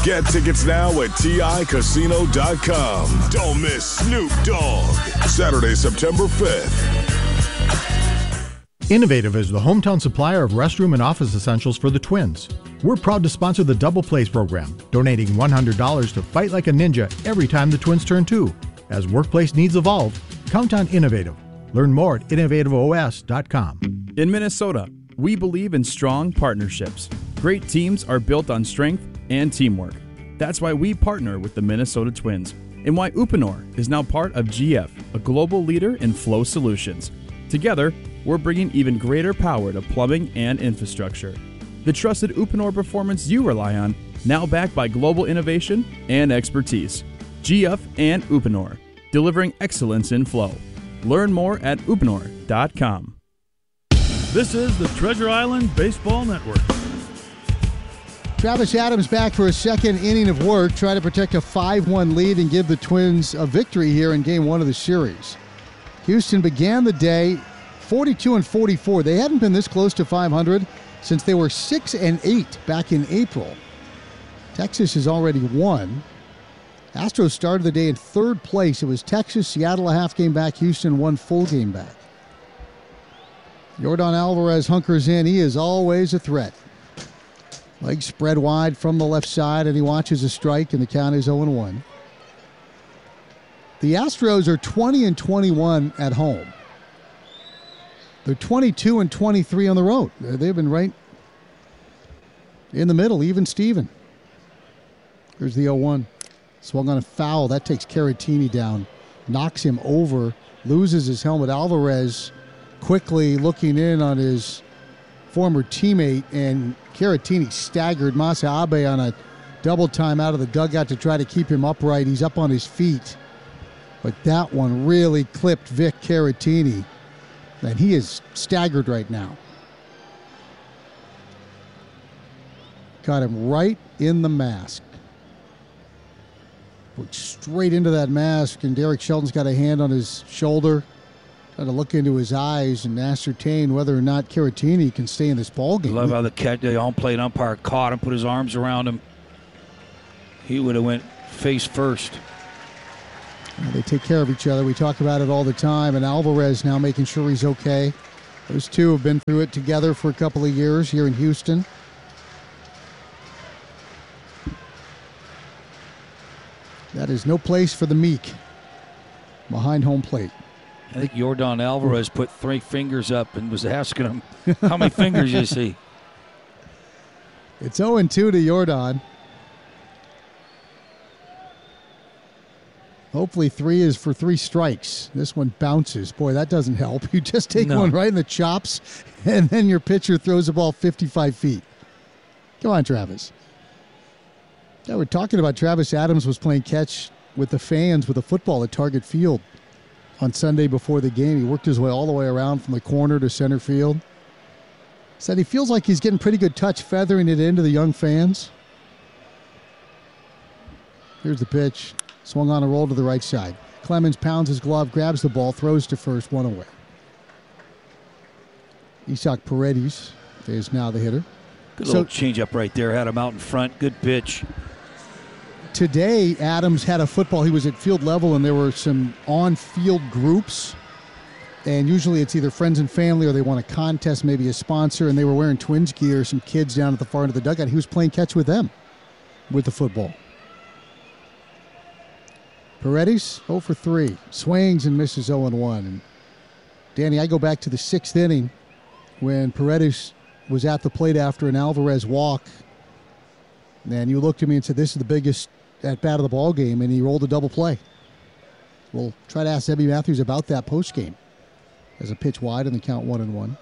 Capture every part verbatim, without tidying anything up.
Get tickets now at T I casino dot com. Don't miss Snoop Dogg. Saturday, September fifth. Innovative is the hometown supplier of restroom and office essentials for the Twins. We're proud to sponsor the Double Plays program, donating one hundred dollars to Fight Like a Ninja every time the Twins turn two. As workplace needs evolve, count on Innovative. Learn more at innovative O S dot com. In Minnesota, we believe in strong partnerships. Great teams are built on strength and teamwork. That's why we partner with the Minnesota Twins and why Uponor is now part of G F, a global leader in flow solutions. Together, we're bringing even greater power to plumbing and infrastructure. The trusted Uponor performance you rely on, now backed by global innovation and expertise. G F and Uponor, delivering excellence in flow. Learn more at uponor dot com. This is the Treasure Island Baseball Network. Travis Adams back for a second inning of work, trying to protect a five one lead and give the Twins a victory here in game one of the series. Houston began the day forty-two and forty-four. They hadn't been this close to five hundred since they were six and eight back in April. Texas has already won. Astros started the day in third place. It was Texas, Seattle a half game back, Houston one full game back. Yordan Alvarez hunkers in. He is always a threat. Legs spread wide from the left side, and he watches a strike, and the count is oh and one. The Astros are twenty and twenty-one at home. They're twenty-two and twenty-three on the road. They've been right in the middle, even Steven. Here's the oh one. Swung on a foul. That takes Caratini down. Knocks him over. Loses his helmet. Alvarez quickly looking in on his former teammate, and Caratini staggered Masa Abe on a double time out of the dugout to try to keep him upright. He's up on his feet. But that one really clipped Vic Caratini. And he is staggered right now. Got him right in the mask. Went straight into that mask, and Derek Shelton's got a hand on his shoulder, trying to look into his eyes and ascertain whether or not Caratini can stay in this ballgame. I love how the catch, the on-plate umpire caught him, put his arms around him. He would have went face first. Well, they take care of each other. We talk about it all the time, and Alvarez now making sure he's okay. Those two have been through it together for a couple of years here in Houston. That is no place for the meek behind home plate. I think Yordan Alvarez put three fingers up and was asking him, how many fingers you see? It's oh and two to Yordan. Hopefully three is for three strikes. This one bounces. Boy, that doesn't help. You just take No. one right in the chops, and then your pitcher throws the ball fifty-five feet. Come on, Travis. Yeah, we're talking about Travis Adams was playing catch with the fans with a football at Target Field on Sunday before the game. He worked his way all the way around from the corner to center field. Said he feels like he's getting pretty good touch feathering it into the young fans. Here's the pitch. Swung on a roll to the right side. Clemens pounds his glove, grabs the ball, throws to first, one away. Isaac Paredes is now the hitter. Good So- little changeup right there. Had him out in front. Good pitch. Today, Adams had a football. He was at field level, and there were some on-field groups. And usually it's either friends and family or they want a contest, maybe a sponsor, and they were wearing Twins gear, some kids down at the far end of the dugout. He was playing catch with them with the football. Paredes, oh for three. Swings and misses oh and one. And Danny, I go back to the sixth inning when Paredes was at the plate after an Alvarez walk. And you looked at me and said, this is the biggest at-bat of the ball game, and he rolled a double play. We'll try to ask Zebby Matthews about that postgame. As a pitch wide and the count one and one.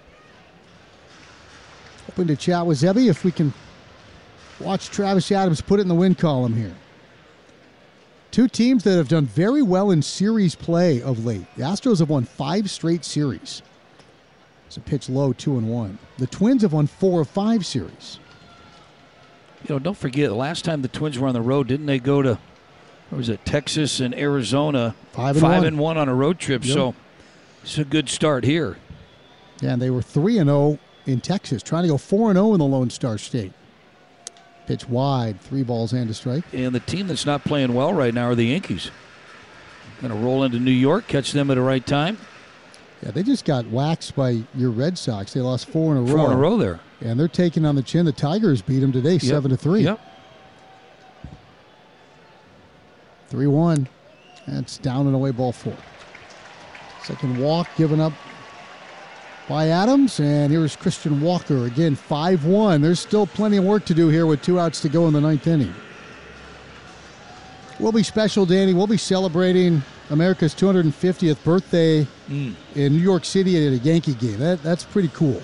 Hoping to chat with Zebby if we can watch Travis Adams put it in the win column here. Two teams that have done very well in series play of late. The Astros have won five straight series. It's a pitch low, two and one. The Twins have won four of five series. You know, don't forget, the last time the Twins were on the road, didn't they go to, what was it, Texas and Arizona? Five and Five one. and one on a road trip, Yep. so it's a good start here. Yeah, and they were three and oh in Texas, trying to go four and oh in the Lone Star State. Pitch wide, three balls and a strike. And the team that's not playing well right now are the Yankees. Going to roll into New York, catch them at the right time. Yeah, they just got waxed by your Red Sox. They lost four in a Four row. in a row there. And they're taking on the chin. The Tigers beat them today, Yep. seven to three. Yep. three one. That's down and away, ball four. Second walk given up by Adams, and here's Christian Walker again, five one. There's still plenty of work to do here with two outs to go in the ninth inning. We'll be special, Danny. We'll be celebrating America's two hundred fiftieth birthday Mm. in New York City at a Yankee game. That, that's pretty cool.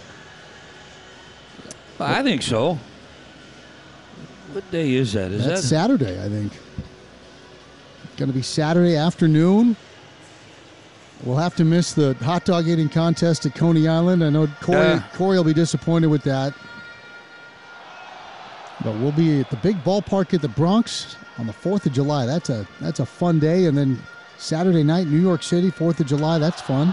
I think so. What day is that? Is That's that Saturday, I think. Going to be Saturday afternoon. We'll have to miss the hot dog eating contest at Coney Island. I know Corey, Yeah. Corey will be disappointed with that. But we'll be at the big ballpark at the Bronx on the fourth of July. That's a that's a fun day. And then Saturday night, New York City, fourth of July. That's fun.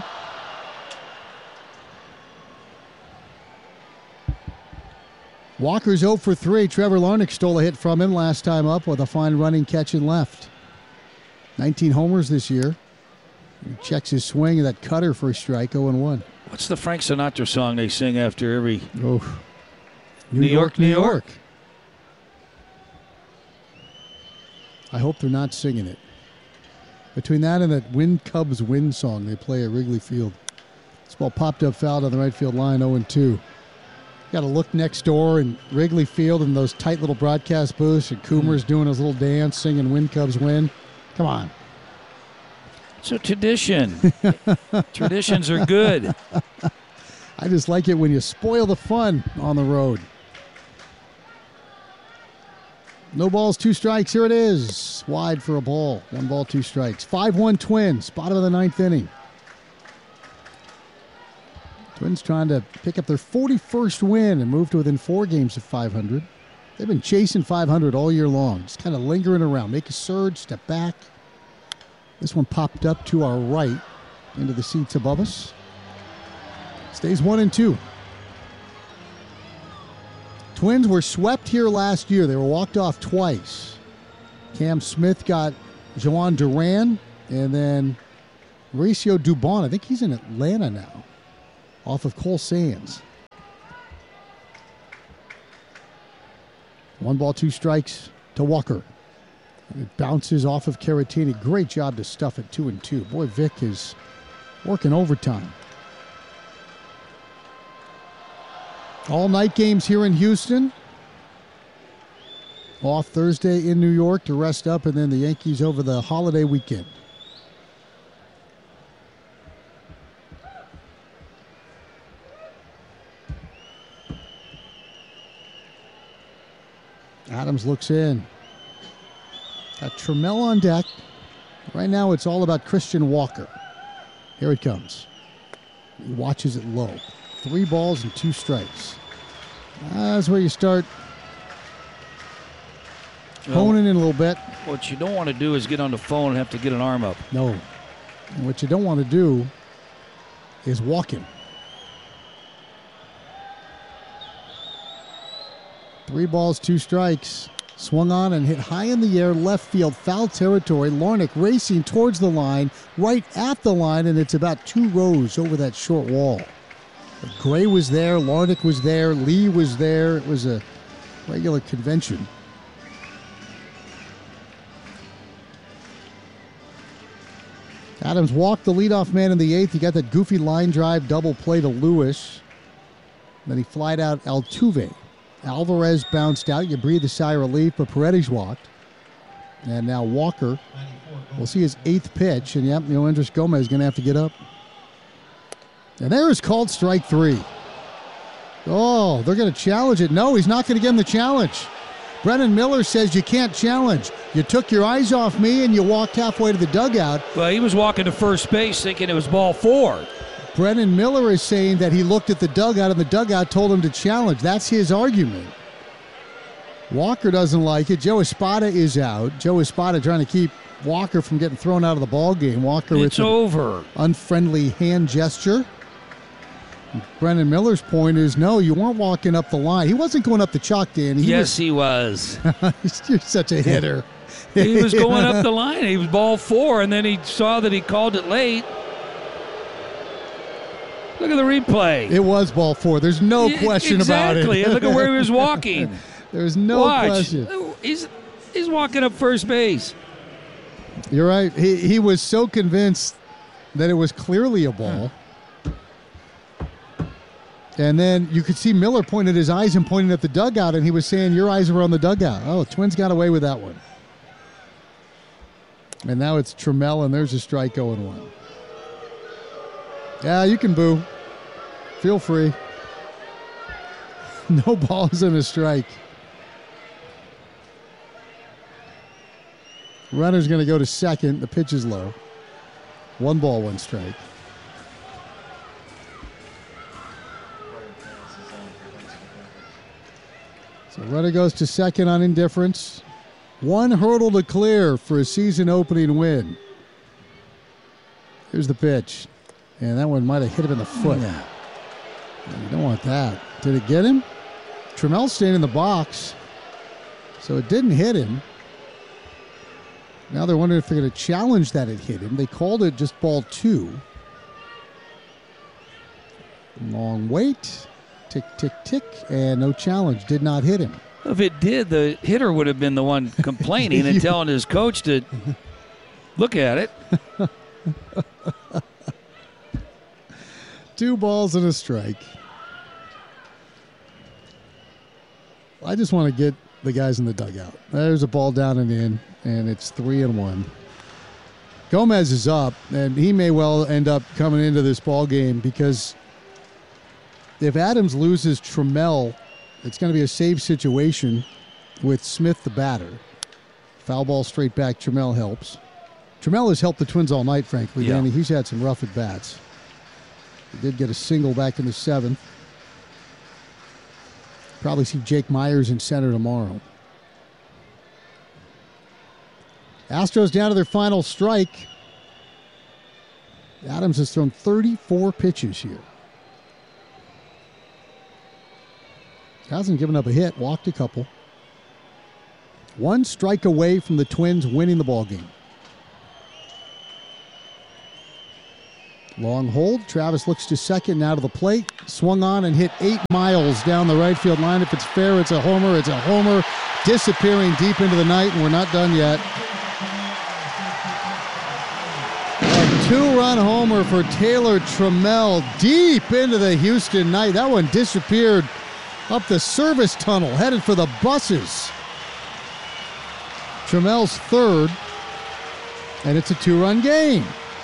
Walker's oh for three. Trevor Larnach stole a hit from him last time up with a fine running catch in left. nineteen homers this year. He checks his swing and that cutter for a strike, oh and one. What's the Frank Sinatra song they sing after every Oh. New York, New York? I hope they're not singing it. Between that and that Win Cubs Win song they play at Wrigley Field. This ball popped up fouled on the right field line, oh and two. Got to look next door in Wrigley Field in those tight little broadcast booths, and Coomer's doing his little dance, singing Win Cubs Win. Come on. It's a tradition. Traditions are good. I just like it when you spoil the fun on the road. No balls, two strikes. Here it is. Wide for a ball. One ball, two strikes. five one Twins. Bottom of the ninth inning. Twins trying to pick up their forty-first win and move to within four games of five hundred. They've been chasing five hundred all year long. Just kind of lingering around. Make a surge, step back. This one popped up to our right into the seats above us. Stays one and two. Twins were swept here last year. They were walked off twice. Cam Smith got Joan Duran, and then Mauricio Dubon. I think he's in Atlanta now, off of Cole Sands. One ball, two strikes to Walker. It bounces off of Caratini. Great job to stuff it two and two. Boy, Vic is working overtime. All night games here in Houston. Off Thursday in New York to rest up, and then the Yankees over the holiday weekend. Adams looks in. Got Trammell on deck. Right now it's all about Christian Walker. Here it comes. He watches it low. Three balls and two strikes. That's where you start honing in a little bit. What you don't want to do is get on the phone and have to get an arm up. No. And what you don't want to do is walk him. Three balls, two strikes. Swung on and hit high in the air, left field, foul territory. Larnach racing towards the line, right at the line, and it's about two rows over that short wall. Gray was there, Larnach was there, Lee was there. It was a regular convention. Adams walked the leadoff man in the eighth. He got that goofy line drive double play to Lewis. Then he flied out Altuve. Alvarez bounced out. You breathe a sigh of relief, but Paredes walked. And now Walker. We'll see his eighth pitch. And, yep, you know, Andres Gomez is going to have to get up. And there is called strike three. Oh, they're going to challenge it. No, he's not going to give him the challenge. Brennan Miller says you can't challenge. You took your eyes off me and you walked halfway to the dugout. Well, he was walking to first base thinking it was ball four. Brennan Miller is saying that he looked at the dugout and the dugout told him to challenge. That's his argument. Walker doesn't like it. Joe Espada is out. Joe Espada trying to keep Walker from getting thrown out of the ball game. Walker It's with over. an unfriendly hand gesture. Brendan Miller's point is, no, you weren't walking up the line. He wasn't going up the chalk, Dan. He yes, was, he was. You're such a hitter. He was going up the line. He was ball four, and then he saw that he called it late. Look at the replay. It was ball four. There's no question exactly. about it. And look at where he was walking. There's no Watch. question. He's he's walking up first base. You're right. He he was so convinced that it was clearly a ball. And then you could see Miller pointing his eyes and pointing at the dugout, and he was saying, your eyes were on the dugout. Oh, Twins got away with that one. And now it's Trammell, and there's a strike going one. Yeah, you can boo. Feel free. No balls and a strike. Runner's going to go to second. The pitch is low. One ball, one strike. So runner goes to second on indifference. One hurdle to clear for a season opening win. Here's the pitch. And that one might have hit him in the foot. Yeah. You don't want that. Did it get him? Trammell's staying in the box. So it didn't hit him. Now they're wondering if they're going to challenge that it hit him. They called it just ball two. Long wait. Tick, tick, tick. And no challenge. Did not hit him. If it did, the hitter would have been the one complaining and telling his coach to look at it. Two balls and a strike. I just want to get the guys in the dugout. There's a ball down and in, and it's three and one. Gomez is up, and he may well end up coming into this ball game because if Adams loses Trammell, it's going to be a save situation with Smith the batter. Foul ball straight back. Trammell helps. Trammell has helped the Twins all night, frankly, yeah. Danny. He's had some rough at-bats. He did get a single back in the seventh. Probably see Jake Myers in center tomorrow. Astros down to their final strike. Adams has thrown thirty-four pitches here. Hasn't given up a hit, walked a couple. One strike away from the Twins winning the ball game. Long hold. Travis looks to second, now to the plate. Swung on and hit eight miles down the right field line. If it's fair, it's a homer. It's a homer. Disappearing deep into the night, and we're not done yet. A two-run homer for Taylor Trammell deep into the Houston night. That one disappeared up the service tunnel, headed for the buses. Trammell's third, and it's a two-run game.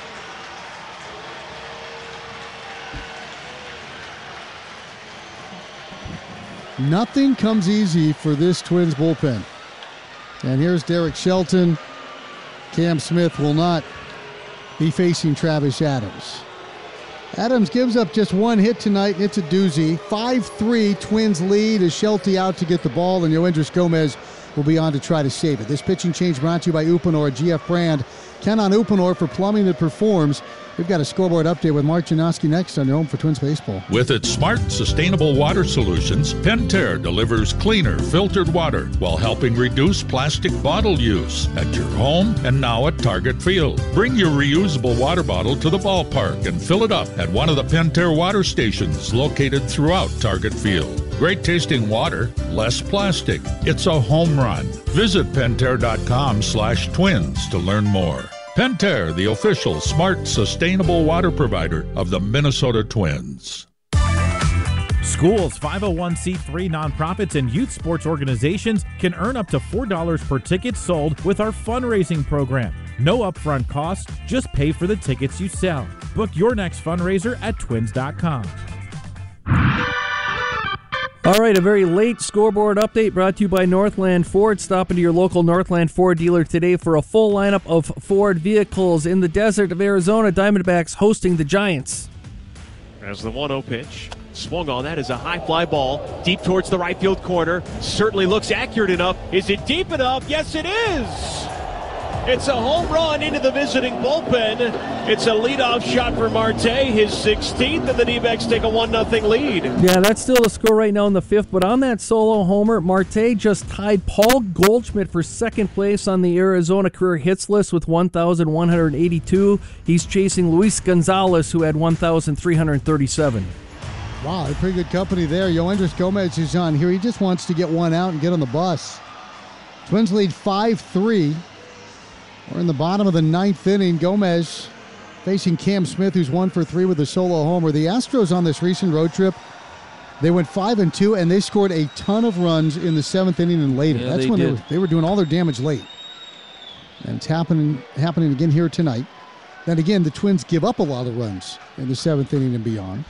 Nothing comes easy for this Twins bullpen. And here's Derek Shelton. Cam Smith will not be facing Travis Adams. Adams gives up just one hit tonight, and it's a doozy. five three, Twins lead as Shelty out to get the ball, and Yoendris Gomez will be on to try to save it. This pitching change brought to you by Uponor, G F brand. Count on Uponor for plumbing that performs. We've got a scoreboard update with Mark Janoski next on your home for Twins Baseball. With its smart, sustainable water solutions, Pentair delivers cleaner, filtered water while helping reduce plastic bottle use at your home and now at Target Field. Bring your reusable water bottle to the ballpark and fill it up at one of the Pentair water stations located throughout Target Field. Great tasting water, less plastic. It's a home run. Visit Pentair.com slash twins to learn more. Pentair, the official smart, sustainable water provider of the Minnesota Twins. Schools, five oh one c three nonprofits, and youth sports organizations can earn up to four dollars per ticket sold with our fundraising program. No upfront cost, just pay for the tickets you sell. Book your next fundraiser at twins dot com. All right, a very late scoreboard update brought to you by Northland Ford. Stop into your local Northland Ford dealer today for a full lineup of Ford vehicles. In the desert of Arizona, Diamondbacks hosting the Giants. As the one oh pitch swung on, that is a high fly ball deep towards the right field corner. Certainly looks accurate enough. Is it deep enough? Yes, it is. It's a home run into the visiting bullpen. It's a leadoff shot for Marte, his sixteenth, and the D-backs take a one nothing lead. Yeah, that's still the score right now in the fifth, but on that solo homer, Marte just tied Paul Goldschmidt for second place on the Arizona career hits list with one thousand one hundred eighty-two. He's chasing Luis Gonzalez, who had one thousand three hundred thirty-seven. Wow, pretty good company there. Yoendris Gomez is on here. He just wants to get one out and get on the bus. Twins lead five three. We're in the bottom of the ninth inning. Gomez facing Cam Smith, who's one for three with a solo homer. The Astros on this recent road trip, they went five and two, and they scored a ton of runs in the seventh inning and later. Yeah, That's they when they did. were, they were doing all their damage late. And it's happening, happening again here tonight. Then again, the Twins give up a lot of runs in the seventh inning and beyond.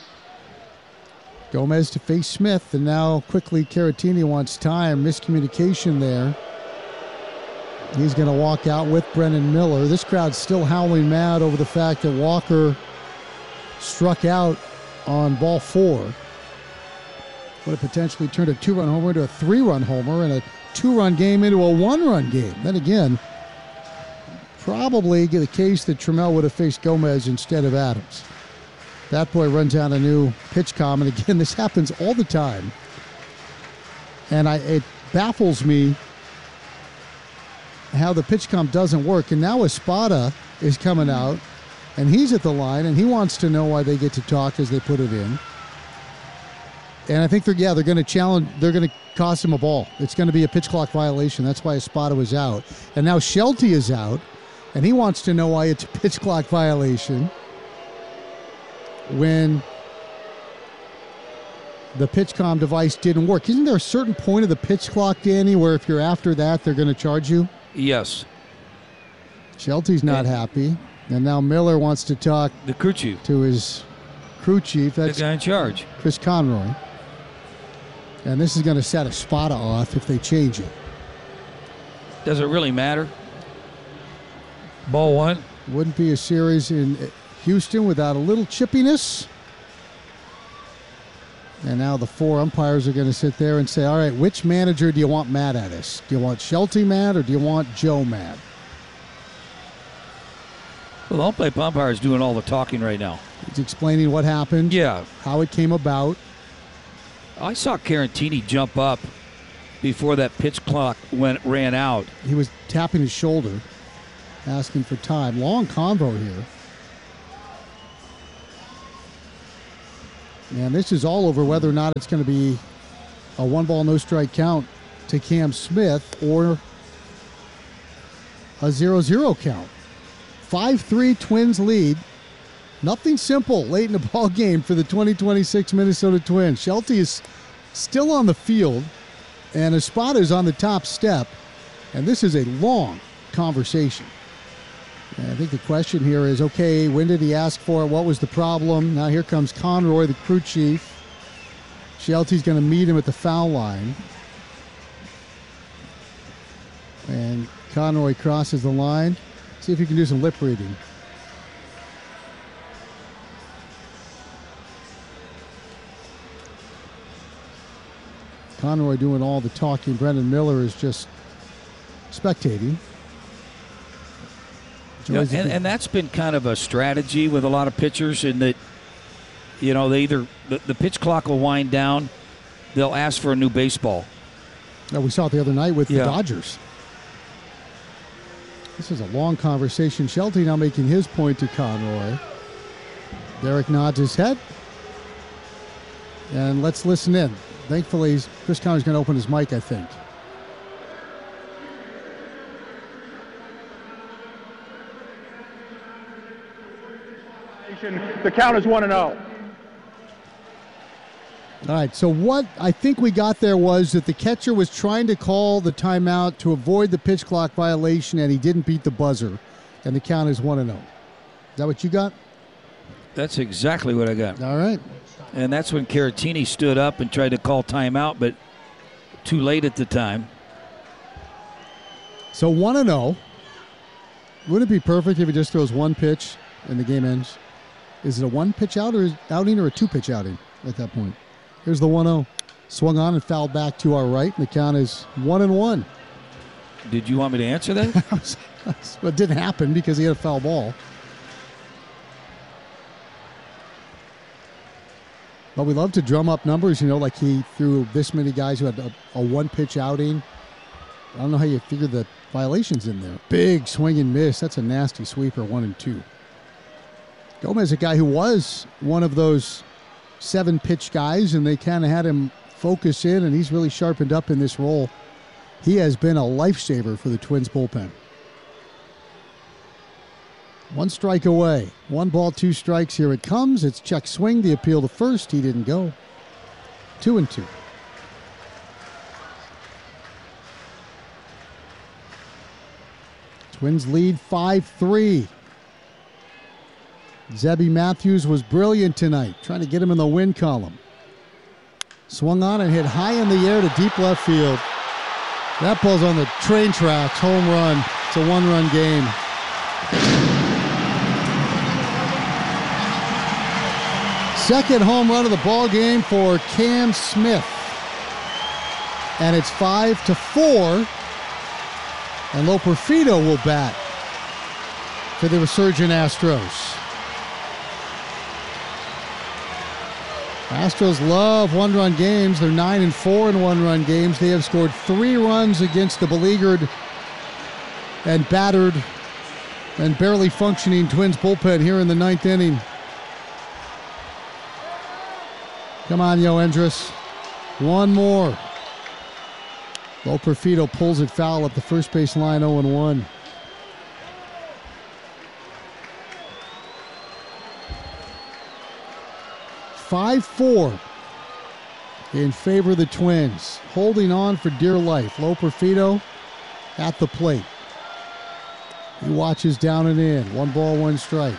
Gomez to face Smith, and now quickly Caratini wants time. Miscommunication there. He's going to walk out with Brennan Miller. This crowd's still howling mad over the fact that Walker struck out on ball four. Would have potentially turned a two-run homer into a three-run homer and a two-run game into a one-run game. Then again, probably the case that Trammell would have faced Gomez instead of Adams. That boy runs out a new pitch com, and again, this happens all the time. And I, it baffles me how the pitch com doesn't work. And now Espada is coming out, and he's at the line, and he wants to know why they get to talk as they put it in. And I think they're, yeah, they're going to challenge, they're going to cost him a ball. It's going to be a pitch clock violation. That's why Espada was out. And now Shelty is out, and he wants to know why it's a pitch clock violation when the PitchCom device didn't work. Isn't there a certain point of the pitch clock, Danny, where if you're after that, they're going to charge you? Yes. Shelty's not and, happy. And now Miller wants to talk the crew chief. to his crew chief. That's the guy in charge. Chris Conroy. And this is going to set Espada off if they change it. Does it really matter? Ball one. Wouldn't be a series in Houston without a little chippiness. And now the four umpires are going to sit there and say, all right, which manager do you want mad at us? Do you want Shelty mad or do you want Joe mad? Well, the home-plate umpire is doing all the talking right now. He's explaining what happened. Yeah. How it came about. I saw Caratini jump up before that pitch clock went ran out. He was tapping his shoulder, asking for time. Long convo here. And this is all over whether or not it's going to be a one ball, no strike count to Cam Smith or a zero zero count. five three Twins lead. Nothing simple late in the ball game for the twenty twenty-six Minnesota Twins. Shelty is still on the field, and Espada is on the top step. And this is a long conversation. And I think the question here is, okay, when did he ask for it? What was the problem? Now here comes Conroy, the crew chief. Shelty's going to meet him at the foul line. And Conroy crosses the line. See if you can do some lip reading. Conroy doing all the talking. Brendan Miller is just spectating. Yeah, and, and that's been kind of a strategy with a lot of pitchers in that, you know, they either, the, the pitch clock will wind down, they'll ask for a new baseball. Yeah, we saw it the other night with yeah. the Dodgers. This is a long conversation. Shelty now making his point to Conroy. Derek nods his head. And let's listen in. Thankfully, Chris Conroy's going to open his mic, I think. The count is one and oh. All right, so what I think we got there was that the catcher was trying to call the timeout to avoid the pitch clock violation, and he didn't beat the buzzer, and the count is one and oh. Is that what you got? That's exactly what I got. All right. And that's when Caratini stood up and tried to call timeout, but too late at the time. So one and oh. Wouldn't it be perfect if he just throws one pitch and the game ends? Is it a one-pitch out or outing or a two-pitch outing at that point? Here's the one oh. Swung on and fouled back to our right, and the count is one and one. Did you want me to answer that? But it didn't happen because he had a foul ball. But we love to drum up numbers, you know, like he threw this many guys who had a, a one-pitch outing. I don't know how you figure the violations in there. Big swing and miss. That's a nasty sweeper, one and two. Gomez, a guy who was one of those seven-pitch guys, and they kind of had him focus in, and he's really sharpened up in this role. He has been a lifesaver for the Twins bullpen. One strike away. One ball, two strikes. Here it comes. It's check swing. The appeal to first. He didn't go. Two and two. Twins lead five three. Zebby Matthews was brilliant tonight, trying to get him in the win column. Swung on and hit high in the air to deep left field. That ball's on the train tracks. Home run. It's a one-run game. Second home run of the ball game for Cam Smith. And it's five to four. And Loperfido will bat for the resurgent Astros. Astros love one-run games. They're nine and four in one-run games. They have scored three runs against the beleaguered and battered and barely functioning Twins bullpen here in the ninth inning. Come on, Yoendris. One more. Loperfido pulls it foul up the first base line, oh and one. five four in favor of the Twins. Holding on for dear life. Loperfido at the plate. He watches down and in. One ball, one strike.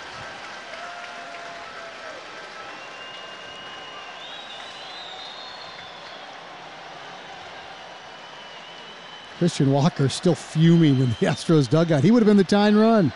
Christian Walker still fuming in the Astros dugout. He would have been the tying run.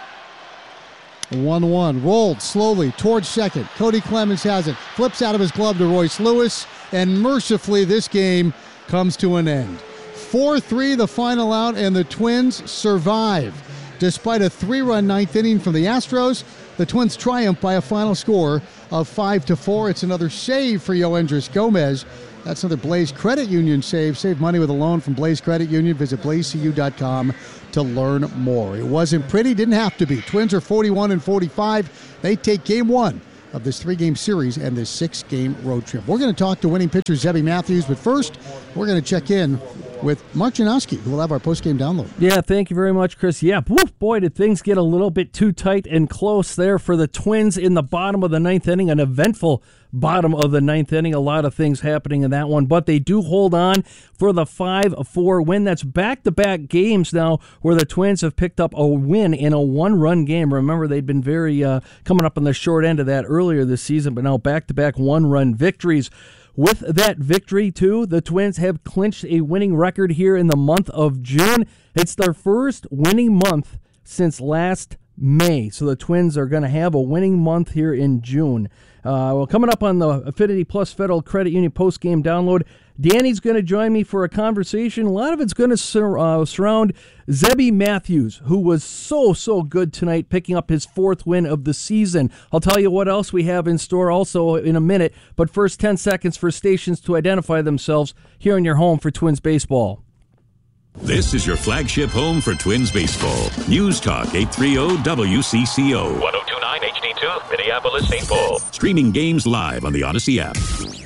one one. Rolled slowly towards second. Cody Clemens has it. Flips out of his glove to Royce Lewis. And mercifully, this game comes to an end. four three the final out, and the Twins survive. Despite a three-run ninth inning from the Astros, the Twins triumph by a final score of five to four. It's another save for Yoendris Gomez. That's another Blaze Credit Union save. Save money with a loan from Blaze Credit Union. Visit blaze c u dot com to learn more. It wasn't pretty, didn't have to be. Twins are forty-one and forty-five. They take game one of this three-game series and this six-game road trip. We're going to talk to winning pitcher Zebby Matthews, but first, we're going to check in with Mark Janowski, who will have our post-game download. Yeah, thank you very much, Chris. Yeah, woof, boy, did things get a little bit too tight and close there for the Twins in the bottom of the ninth inning. An eventful bottom of the ninth inning. A lot of things happening in that one, but they do hold on for the five four win. That's back-to-back games now where the Twins have picked up a win in a one-run game. Remember, they'd been very uh, coming up on the short end of that earlier this season, but now back-to-back one-run victories. With that victory, too, the Twins have clinched a winning record here in the month of June. It's their first winning month since last May. So the Twins are going to have a winning month here in June. Uh, well, coming up on the Affinity Plus Federal Credit Union post-game download, Danny's going to join me for a conversation. A lot of it's going to sur- uh, surround Zebby Matthews, who was so, so good tonight, picking up his fourth win of the season. I'll tell you what else we have in store also in a minute, but first ten seconds for stations to identify themselves here in your home for Twins baseball. This is your flagship home for Twins baseball. News Talk eight thirty W C C O. ten twenty-nine H D two, Minneapolis, Saint Paul. Streaming games live on the Odyssey app.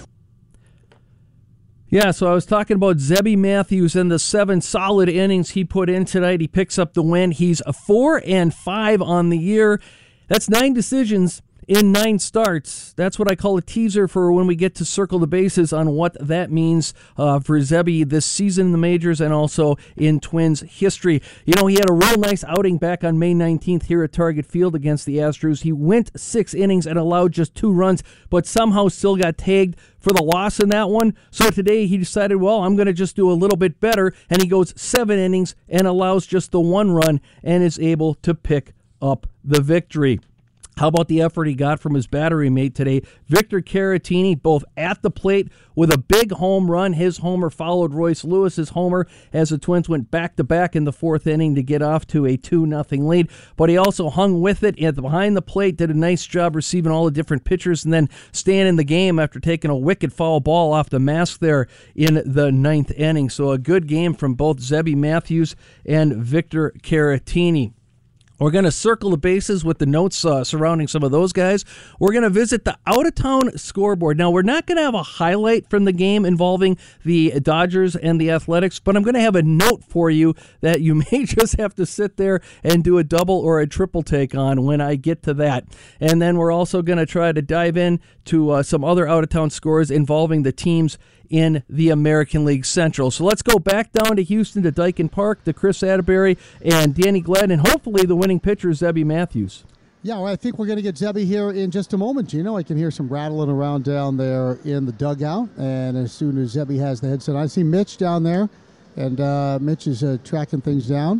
Yeah, so I was talking about Zebby Matthews and the seven solid innings he put in tonight. He picks up the win. He's a four and five on the year. That's nine decisions in nine starts. That's what I call a teaser for when we get to circle the bases on what that means uh, for Zebby this season in the majors and also in Twins history. You know, he had a real nice outing back on May nineteenth here at Target Field against the Astros. He went six innings and allowed just two runs, but somehow still got tagged for the loss in that one. So today he decided, well, I'm going to just do a little bit better, and he goes seven innings and allows just the one run and is able to pick up the victory. How about the effort he got from his battery mate today? Victor Caratini, both at the plate with a big home run. His homer followed Royce Lewis's homer as the Twins went back-to-back in the fourth inning to get off to a two nothing lead. But he also hung with it at the, behind the plate, did a nice job receiving all the different pitchers, and then staying in the game after taking a wicked foul ball off the mask there in the ninth inning. So a good game from both Zebby Matthews and Victor Caratini. We're going to circle the bases with the notes uh, surrounding some of those guys. We're going to visit the out-of-town scoreboard. Now, we're not going to have a highlight from the game involving the Dodgers and the Athletics, but I'm going to have a note for you that you may just have to sit there and do a double or a triple take on when I get to that. And then we're also going to try to dive in to uh, some other out-of-town scores involving the teams in the American League Central. So let's go back down to Houston to Daikin Park, to Chris Atterbury and Danny Glenn, and hopefully the winning pitcher, Zebby Matthews. Yeah, well, I think we're going to get Zebby here in just a moment, Gino. I can hear some rattling around down there in the dugout, and as soon as Zebby has the headset, I see Mitch down there, and uh, Mitch is uh, tracking things down,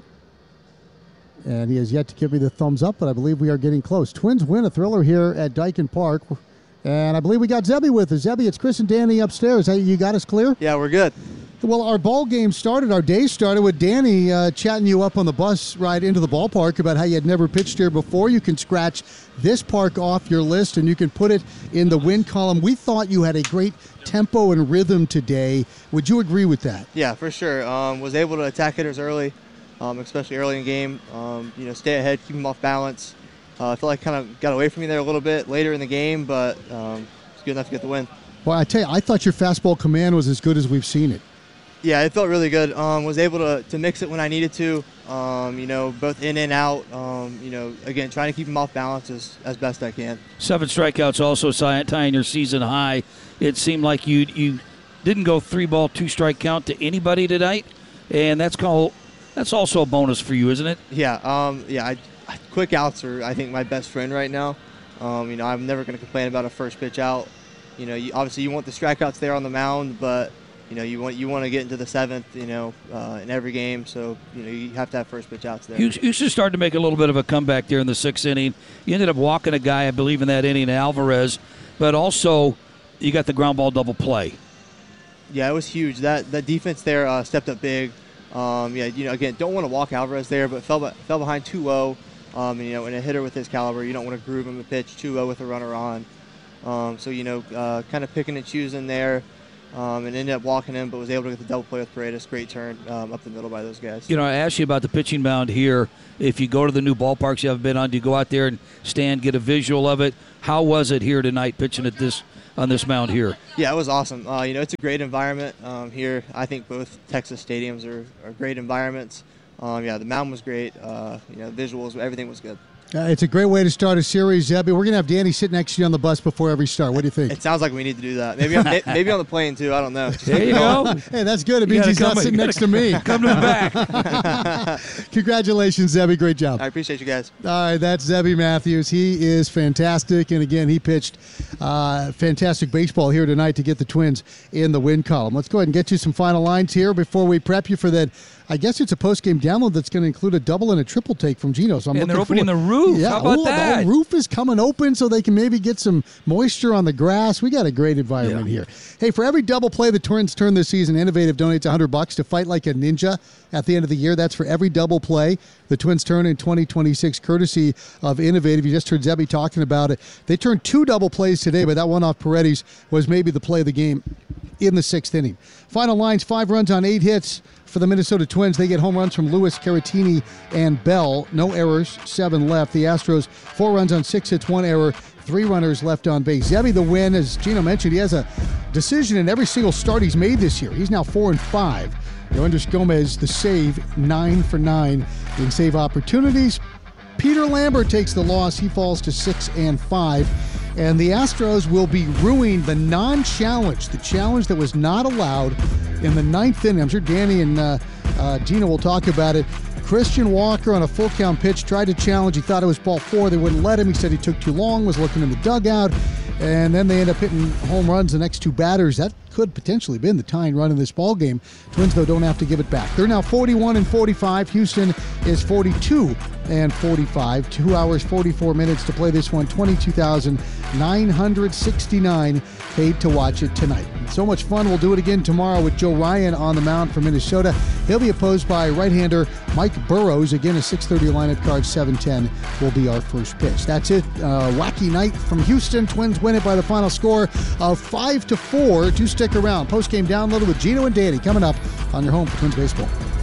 and he has yet to give me the thumbs up, but I believe we are getting close. Twins win a thriller here at Daikin Park. And I believe we got Zebby with us. Zebby, it's Chris and Danny upstairs. Hey, you got us clear? Yeah, we're good. Well, our ball game started, our day started with Danny uh, chatting you up on the bus ride into the ballpark about how you had never pitched here before. You can scratch this park off your list and you can put it in the win column. We thought you had a great tempo and rhythm today. Would you agree with that? Yeah, for sure. Um, was able to attack hitters early, um, especially early in the game. Um, you know, stay ahead, keep them off balance. Uh, I feel like kind of got away from me there a little bit later in the game, but um, it's good enough to get the win. Well, I tell you, I thought your fastball command was as good as we've seen it. Yeah, it felt really good. Um, was able to, to mix it when I needed to, um, you know, both in and out. Um, you know, again, trying to keep them off balance as, as best I can. Seven strikeouts also tying your season high. It seemed like you you didn't go three ball, two strike count to anybody tonight, and that's called that's also a bonus for you, isn't it? Yeah, um, yeah. I, Quick outs are, I think, my best friend right now. Um, you know, I'm never going to complain about a first pitch out. You know, you, obviously you want the strikeouts there on the mound, but you know, you want you want to get into the seventh. You know, uh, in every game, so you know you have to have first pitch outs there. You, you should start to make a little bit of a comeback there in the sixth inning. You ended up walking a guy, I believe, in that inning, Alvarez, but also you got the ground ball double play. Yeah, it was huge. That that defense there uh, stepped up big. Um, yeah, you know, again, don't want to walk Alvarez there, but fell fell behind two oh. Um, and, you know, in a hitter with his caliber, you don't want to groove him a pitch two oh with a runner on. Um, so, you know, uh, kind of picking and choosing there, um, and ended up walking him, but was able to get the double play with Paredes. Great turn um, up the middle by those guys. You know, I asked you about the pitching mound here. If you go to the new ballparks you haven't been on, do you go out there and stand, get a visual of it? How was it here tonight pitching at this on this mound here? Yeah, it was awesome. Uh, you know, it's a great environment um, here. I think both Texas stadiums are, are great environments. Um, yeah, the mound was great. Uh, you know, visuals, everything was good. Uh, it's a great way to start a series, Zebby. We're going to have Danny sit next to you on the bus before every start. What do you think? It sounds like we need to do that. Maybe on, maybe on the plane, too. I don't know. There you go. Hey, that's good. It means he's not sitting next to me. Come to the back. Congratulations, Zebby. Great job. I appreciate you guys. All right, that's Zebby Matthews. He is fantastic. And, again, he pitched uh, fantastic baseball here tonight to get the Twins in the win column. Let's go ahead and get you some final lines here before we prep you for that. I guess it's a post-game download that's going to include a double and a triple take from Gino. So I'm and they're opening the roof. Yeah. How about Ooh, that? The roof is coming open so they can maybe get some moisture on the grass. We got a great environment yeah. here. Hey, for every double play the Twins turn this season, Innovative donates one hundred bucks to Fight Like a Ninja at the end of the year. That's for every double play the Twins turn in twenty twenty-six, courtesy of Innovative. You just heard Zebby talking about it. They turned two double plays today, but that one off Paredes was maybe the play of the game in the sixth inning. Final lines, five runs on eight hits for the Minnesota Twins. They get home runs from Lewis, Caratini, and Bell. No errors, seven left. The Astros, four runs on six hits, one error, three runners left on base. Zebby, the win, as Gino mentioned, he has a decision in every single start he's made this year. He's now four and five. Yoendris Gomez, the save, nine for nine in save opportunities. Peter Lambert takes the loss. He falls to six and five. And the Astros will be ruining the non-challenge, the challenge that was not allowed in the ninth inning. I'm sure Danny and uh, uh, Gina will talk about it. Christian Walker on a full count pitch tried to challenge. He thought it was ball four. They wouldn't let him. He said he took too long, was looking in the dugout. And then they end up hitting home runs the next two batters. That could potentially have been the tying run in this ball game. Twins, though, don't have to give it back. They're now forty-one and forty-five. Houston is forty-two forty-five. Two hours, forty-four minutes to play this one. twenty-two thousand nine hundred sixty-nine paid to watch it tonight. So much fun. We'll do it again tomorrow with Joe Ryan on the mound for Minnesota. He'll be opposed by right-hander Mike Burrows. Again, a six thirty lineup card, seven ten will be our first pitch. That's it. Uh, wacky night from Houston. Twins win it by the final score of five to four. Do stick around. Post-game downloaded with Gino and Danny coming up on your home for Twins Baseball.